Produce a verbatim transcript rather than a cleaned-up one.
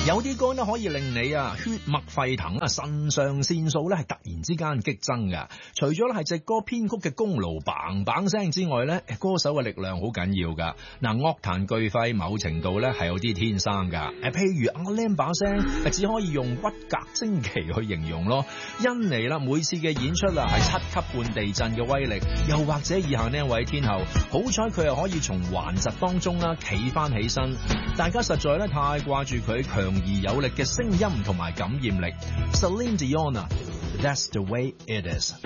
有啲歌咧可以令你啊血脈沸騰啊，腎上腺素咧係突然之間激增噶。除咗咧係隻歌編曲嘅功勞嘭嘭聲之外咧，歌手嘅力量好緊要噶。嗱，樂壇巨肺某程度咧係有啲天生噶。誒，譬如阿 Lam 把聲，只可以用骨骼精奇去形容咯。因尼啦，每次嘅演出啊係七級半地震嘅威力，又或者以下呢一位天后，好彩佢又可以從頑疾當中啦企翻起身。大家實在咧太掛住佢強而有力嘅聲音同埋感染力。Celine Dion，That's the way it is。